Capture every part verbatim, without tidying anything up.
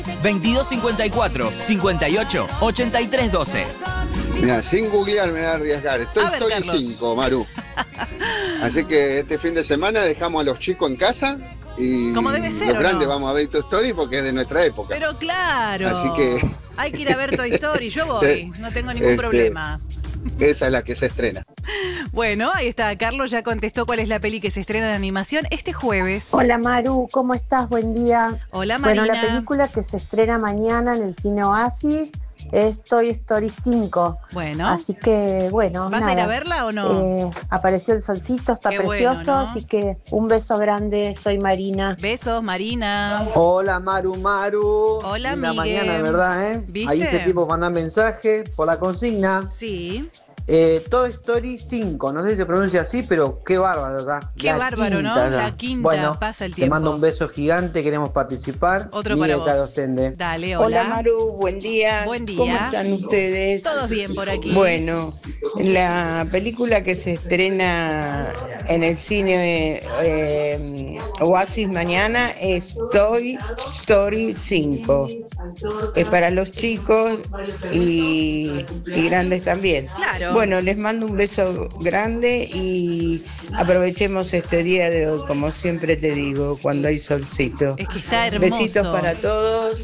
veintidós cincuenta y cuatro, cincuenta y ocho, ochenta y tres doce. Mira, sin googlear me voy a arriesgar. Toy Story cinco, Maru. Así que este fin de semana dejamos a los chicos en casa y como debe ser, los grandes no? vamos a ver Toy Story porque es de nuestra época. Pero claro. Así que hay que ir a ver Toy Story. Yo voy, no tengo ningún este, problema. Esa es la que se estrena. Bueno, ahí está. Carlos ya contestó cuál es la peli que se estrena de animación este jueves. Hola Maru, ¿cómo estás? Buen día. Hola Marina. Bueno, la película que se estrena mañana en el Cine Oasis es Toy Story cinco. Bueno. Así que, bueno, ¿Vas nada. a ir a verla o no? Eh, apareció el solcito, está Qué precioso, bueno, ¿no? así que un beso grande, soy Marina. Besos, Marina. Hola Maru Maru. Hola, Linda Miguel. mañana, ¿verdad? Eh? ¿Viste? Ahí ese tipo manda mensaje por la consigna. Sí. Eh, Toy Story cinco, no sé si se pronuncia así, pero qué bárbaro, ¿verdad? Qué bárbaro, ¿no? ya. La quinta, bueno, pasa el te tiempo. mando un beso gigante, queremos participar. Otro Miguel para vos. Carlos Tende. Dale, hola. Hola Maru, buen día. Buen día. ¿Cómo están ustedes? Todos bien por aquí. Bueno, la película que se estrena en el cine eh, Oasis mañana es Toy Story cinco. Es para los chicos y, y grandes también. Claro. Bueno, les mando un beso grande y aprovechemos este día de hoy, como siempre te digo, cuando hay solcito. Es que está hermoso. Besitos para todos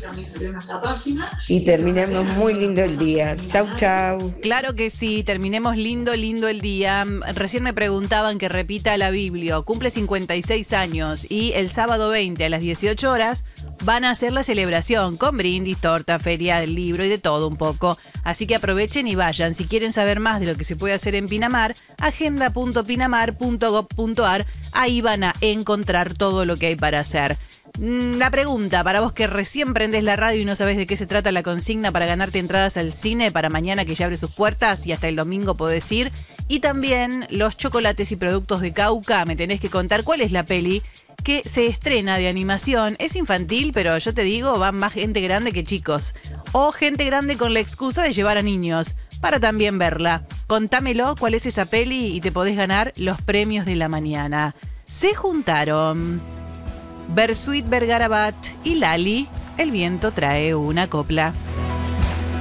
y terminemos muy lindo el día. Chau, chau. Claro que sí, terminemos lindo, lindo el día. Recién me preguntaban que repita la Biblia. Cumple cincuenta y seis años y el sábado veinte a las dieciocho horas van a hacer la celebración con brindis, torta, feria del libro y de todo un poco. Así que aprovechen y vayan. Si quieren saber más de lo que se puede hacer en Pinamar, agenda punto pinamar punto gob punto ar. Ahí van a encontrar todo lo que hay para hacer. La pregunta, para vos que recién prendés la radio y no sabés de qué se trata la consigna para ganarte entradas al cine para mañana que ya abre sus puertas y hasta el domingo podés ir. Y también los chocolates y productos de Cauca. Me tenés que contar cuál es la peli que se estrena de animación. Es infantil, pero yo te digo, van más gente grande que chicos. O gente grande con la excusa de llevar a niños, para también verla. Contámelo cuál es esa peli y te podés ganar los premios de la mañana. Se juntaron Bersuit Vergarabat y Lali. El viento trae una copla.